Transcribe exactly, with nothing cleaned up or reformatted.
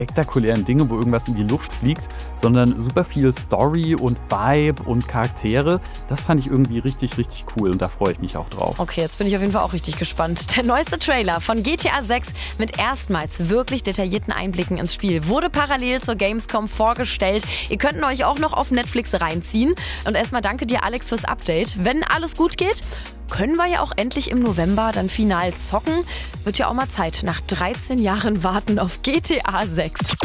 spektakulären Dinge, wo irgendwas in die Luft fliegt, sondern super viel Story und Vibe und Charaktere. Das fand ich irgendwie richtig, richtig cool und da freue ich mich auch drauf. Okay, jetzt bin ich auf jeden Fall auch richtig gespannt. Der neueste Trailer von G T A sechs mit erstmals wirklich detaillierten Einblicken ins Spiel wurde parallel zur Gamescom vorgestellt. Ihr könnt ihn euch auch noch auf Netflix reinziehen. Und erstmal danke dir, Alex, fürs Update. Wenn alles gut geht, können wir ja auch endlich im November dann final zocken. Wird ja auch mal Zeit nach dreizehn Jahren Warten auf G T A sechs.